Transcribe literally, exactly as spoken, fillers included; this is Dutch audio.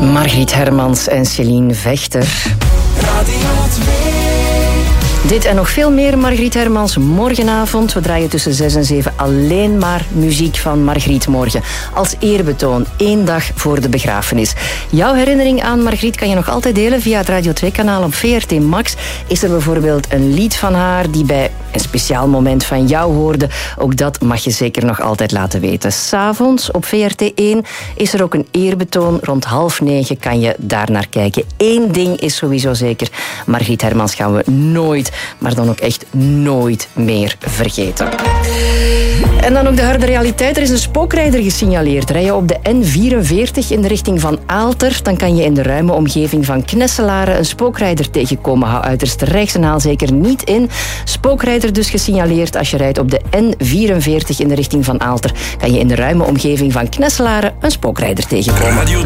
Margriet Hermans en Céline Vechter. Radio twee. Dit en nog veel meer Margriet Hermans morgenavond. We draaien tussen zes en zeven alleen maar muziek van Margriet morgen. Als eerbetoon, één dag voor de begrafenis. Jouw herinnering aan Margriet kan je nog altijd delen via het Radio twee-kanaal op V R T Max. Is er bijvoorbeeld een lied van haar die bij een speciaal moment van jou hoorde? Ook dat mag je zeker nog altijd laten weten. 's Avonds op V R T één is er ook een eerbetoon. Rond half negen kan je daar naar kijken. Eén ding is sowieso zeker. Margriet Hermans gaan we nooit, maar dan ook echt nooit meer vergeten. En dan ook de harde realiteit. Er is een spookrijder gesignaleerd. Rij je op de N vierenveertig in de richting van Aalter, dan kan je in de ruime omgeving van Knesselaren een spookrijder tegenkomen. Hou uiterst rechts en haal zeker niet in. Spookrijder dus gesignaleerd. Als je rijdt op de N vierenveertig in de richting van Aalter, kan je in de ruime omgeving van Knesselaren een spookrijder tegenkomen.